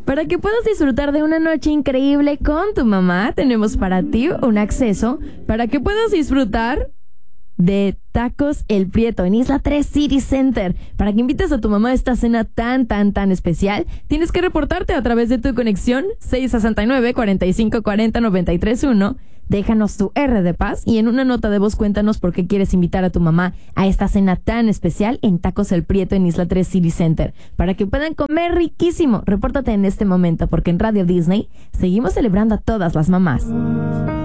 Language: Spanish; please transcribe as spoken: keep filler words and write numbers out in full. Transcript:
Para que puedas disfrutar de una noche increíble con tu mamá, tenemos para ti un acceso para que puedas disfrutar de Tacos El Prieto en Isla tres City Center. Para que invites a tu mamá a esta cena tan, tan, tan especial, tienes que reportarte a través de tu conexión seis sesenta y nueve, cuarenta y cinco cuarenta, noventa y tres uno. Déjanos tu R de paz y en una nota de voz cuéntanos por qué quieres invitar a tu mamá a esta cena tan especial en Tacos El Prieto en Isla tres City Center, para que puedan comer riquísimo. Repórtate en este momento porque en Radio Disney seguimos celebrando a todas las mamás.